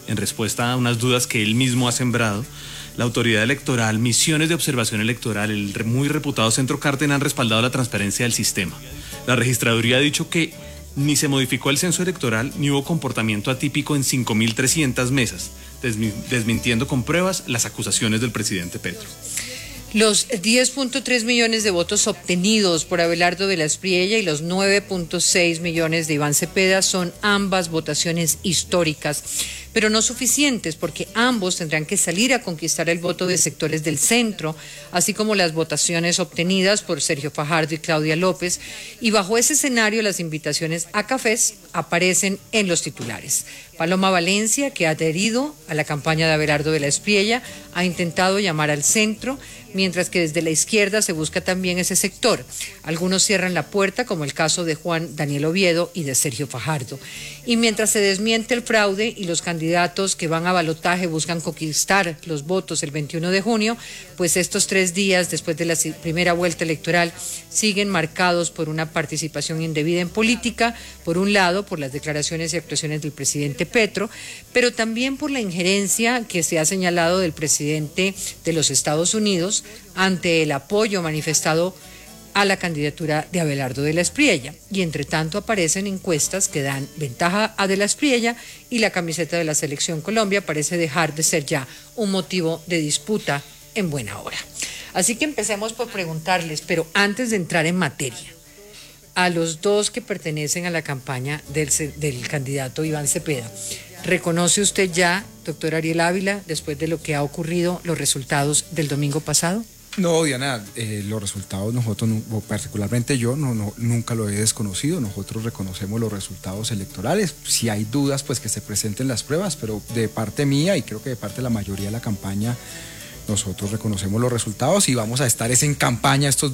en respuesta a unas dudas que él mismo ha sembrado, la autoridad electoral, misiones de observación electoral, el muy reputado Centro Cárdenas han respaldado la transparencia del sistema. La registraduría ha dicho que ni se modificó el censo electoral ni hubo comportamiento atípico en 5.300 mesas, desmintiendo con pruebas las acusaciones del presidente Petro. Los 10.3 millones de votos obtenidos por Abelardo de la Espriella y los 9.6 millones de Iván Cepeda son ambas votaciones históricas, pero no suficientes porque ambos tendrán que salir a conquistar el voto de sectores del centro, así como las votaciones obtenidas por Sergio Fajardo y Claudia López, y bajo ese escenario las invitaciones a cafés aparecen en los titulares. Paloma Valencia, que ha adherido a la campaña de Abelardo de la Espriella, ha intentado llamar al centro, mientras que desde la izquierda se busca también ese sector. Algunos cierran la puerta, como el caso de Juan Daniel Oviedo y de Sergio Fajardo. Y mientras se desmiente el fraude y los candidatos que van a balotaje buscan conquistar los votos el 21 de junio, pues estos 3 días después de la primera vuelta electoral siguen marcados por una participación indebida en política, por un lado por las declaraciones y actuaciones del presidente Petro, pero también por la injerencia que se ha señalado del presidente de los Estados Unidos ante el apoyo manifestado a la candidatura de Abelardo de la Espriella. Y entre tanto aparecen encuestas que dan ventaja a de la Espriella y la camiseta de la Selección Colombia parece dejar de ser ya un motivo de disputa en buena hora. Así que empecemos por preguntarles, pero antes de entrar en materia, a los dos que pertenecen a la campaña del candidato Iván Cepeda, ¿reconoce usted ya, doctor Ariel Ávila, después de lo que ha ocurrido, los resultados del domingo pasado? No, Diana, los resultados nosotros, particularmente yo, nunca lo he desconocido. Nosotros reconocemos los resultados electorales. Si hay dudas, pues que se presenten las pruebas, pero de parte mía y creo que de parte de la mayoría de la campaña, nosotros reconocemos los resultados y vamos a estar en campaña estos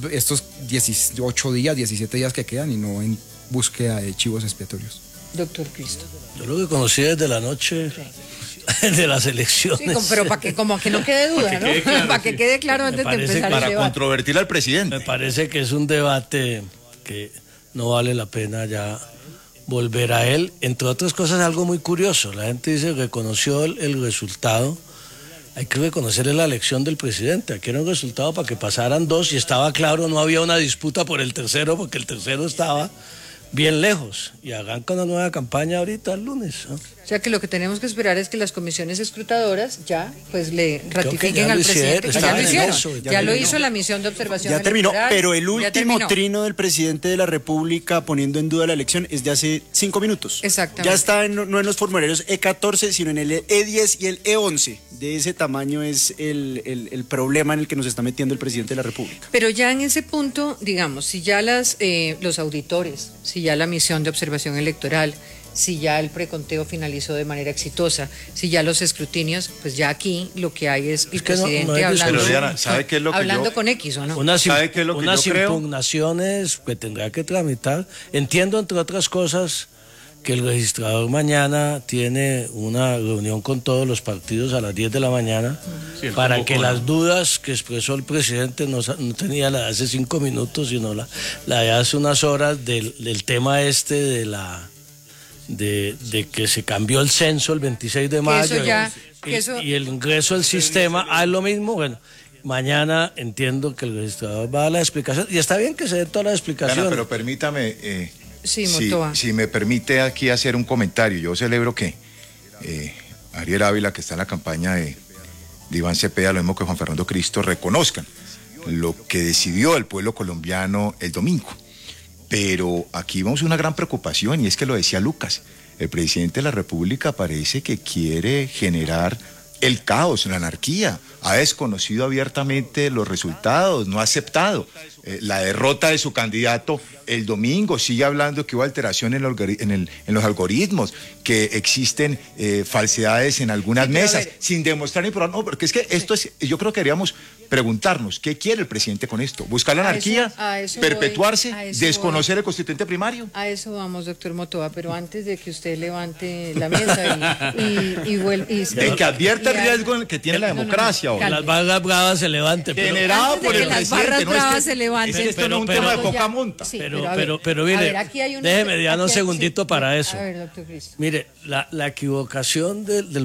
18 días, 17 días que quedan y no en búsqueda de chivos expiatorios. Doctor Cristo. Yo lo que conocí desde la noche de las elecciones. Sí, pero para que como que no quede duda, ¿no? Claro, para que quede claro antes de empezar el debate. Para controvertir al presidente. Me parece que es un debate que no vale la pena ya volver a él. Entre otras cosas, algo muy curioso. La gente dice que reconoció el resultado. Hay que reconocerle la elección del presidente. Aquí era un resultado para que pasaran 2 y estaba claro, no había una disputa por el tercero porque el tercero estaba bien lejos. Y arranca una nueva campaña ahorita el lunes, ¿no? O sea que lo que tenemos que esperar es que las comisiones escrutadoras ya pues le ratifiquen al presidente. Ya lo hizo la misión de observación ya terminó, electoral, pero el último trino del presidente de la República poniendo en duda la elección es de hace 5 minutos. Exactamente. Ya está no en los formularios E14, sino en el E10 y el E11. De ese tamaño es el problema en el que nos está metiendo el presidente de la República. Pero ya en ese punto, digamos, si ya los auditores, si ya la misión de observación electoral, si ya el preconteo finalizó de manera exitosa, si ya los escrutinios, pues ya aquí lo que hay es el presidente hablando, pero Diana, ¿sabe qué es lo que hablando con X, ¿o no? Unas creo? Impugnaciones que tendrá que tramitar. Entiendo, entre otras cosas, que el registrador mañana tiene una reunión con todos los partidos a las 10 de la mañana para que las dudas que expresó el presidente no tenía la de hace 5 minutos, sino la de hace unas horas del tema de que se cambió el censo el 26 de mayo y el ingreso al sistema, es lo mismo. Bueno, mañana entiendo que el registrador va a dar la explicación y está bien que se dé toda la explicación. Ana, pero permítame, si me permite aquí hacer un comentario. Yo celebro que Ariel Ávila, que está en la campaña de Iván Cepeda, lo mismo que Juan Fernando Cristo, reconozcan lo que decidió el pueblo colombiano el domingo. Pero aquí vamos a una gran preocupación y es que lo decía Lucas, el presidente de la República parece que quiere generar el caos, la anarquía, ha desconocido abiertamente los resultados, no ha aceptado la derrota de su candidato el domingo, sigue hablando que hubo alteración en los algoritmos, que existen falsedades en algunas mesas, sin demostrar ni probar. No, porque es que esto es, yo creo que deberíamos preguntarnos, ¿qué quiere el presidente con esto? ¿Buscar la anarquía? ¿Perpetuarse? ¿Desconocer el constituyente primario? A eso vamos, doctor Motoa, pero antes de que usted levante la mesa y vuelva... que advierte el riesgo que tiene la democracia. Que las barras bravas se levanten. Generado por el presidente. Las barras bravas se levanten. Es que esto no es un tema de poca monta. Sí, pero mire, déjeme dar un segundito para eso. A ver, doctor Cristo. Mire, la equivocación del